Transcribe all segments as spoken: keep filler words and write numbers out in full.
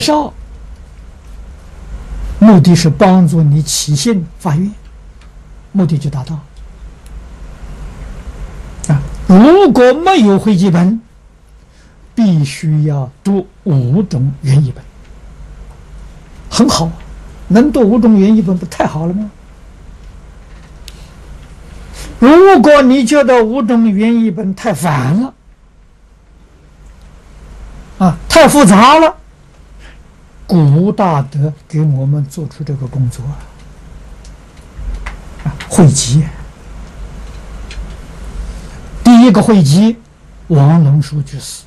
绍，目的是帮助你起信发愿，目的就达到。啊，如果没有会集本，必须要读五种原译本，很好，能读五种原译本不太好了吗？如果你觉得五种原译本太烦了，啊，太复杂了，古大德给我们做出这个工作啊，汇集。第一个汇集，王龙树居士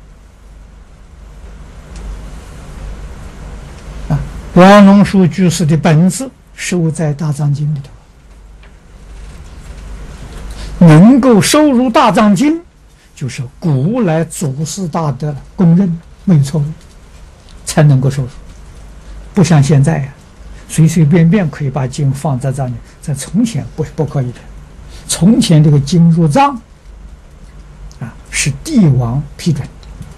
啊，王龙树居士的本子收在《大藏经》里头。能够收入大藏经，就是古来祖师大德公认没有错误，才能够收入。不像现在呀、啊，随随便便可以把经放在藏里，在从前不不可以的。从前这个经入藏啊，是帝王批准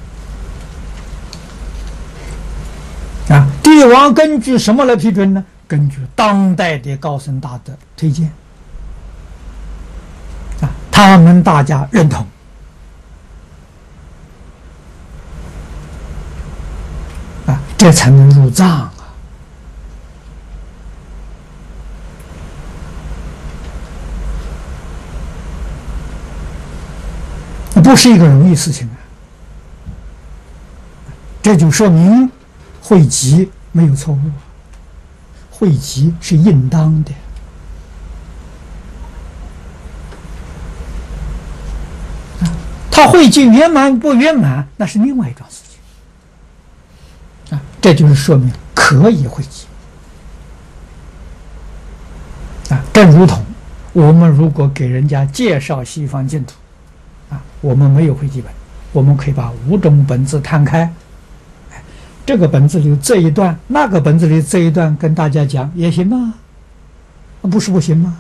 啊，帝王根据什么来批准呢？根据当代的高僧大德推荐。他们大家认同啊，这才能入藏啊！不是一个容易事情啊！这就说明汇集没有错误，汇集是应当的。他汇集圆满不圆满，那是另外一桩事情啊！这就是说明可以汇集啊。正如同我们如果给人家介绍西方净土啊，我们没有汇集本，我们可以把五种本子摊开，这个本子里这一段，那个本子里这一段，跟大家讲也行吗？不是不行吗？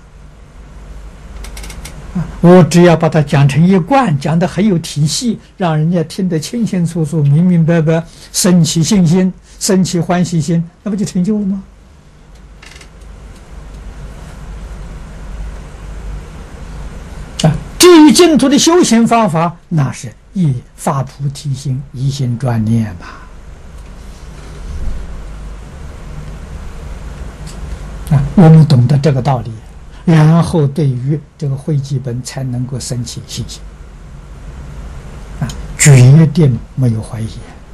我只要把它讲成一贯，讲得很有体系，让人家听得清清楚楚、明明白白，生起信心，生起欢喜心，那不就成就了吗？啊，至于净土的修行方法，那是以发菩提心，一心专念嘛。啊，我们懂得这个道理。然后对于这个汇集本才能够升起信心啊，决定没有怀疑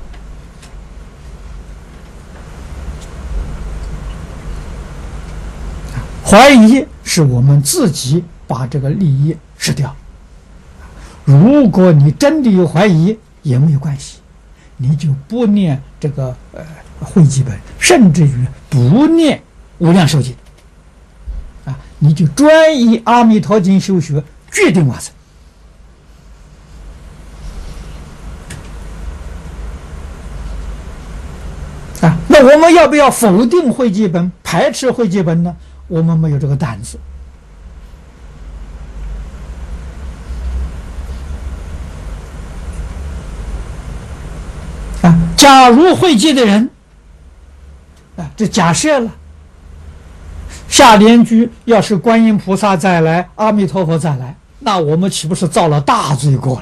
啊，怀疑是我们自己把这个利益失掉。如果你真的有怀疑也没有关系，你就不念这个呃汇集本，甚至于不念无量寿经。你就专以阿弥陀经修学，决定往生啊！那我们要不要否定汇集本、排斥汇集本呢？我们没有这个胆子啊！假如汇集的人啊，这假设了。下联句要是观音菩萨再来，阿弥陀佛再来，那我们岂不是造了大罪过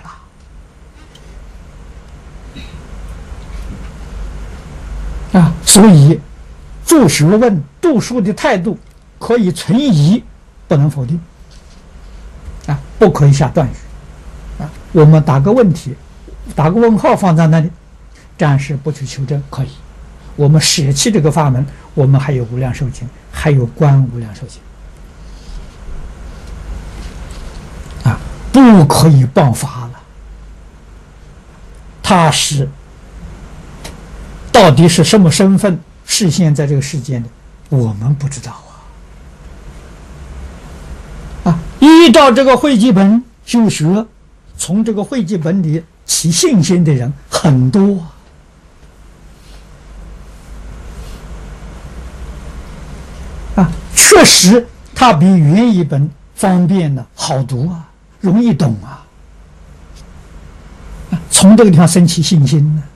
了啊？所以做学问读书的态度可以存疑，不能否定啊，不可以下断语啊。我们打个问题，打个问号放在那里，暂时不去求证，可以。我们舍弃这个法门，我们还有无量寿经，还有观无量寿经啊，不可以谤法了。他是到底是什么身份示现在这个世间的，我们不知道啊。啊，依照这个汇集本修学，从这个汇集本里起信心的人很多。啊，确实，它比原译本方便呢，好读啊，容易懂啊。啊，从这个地方升起信心呢。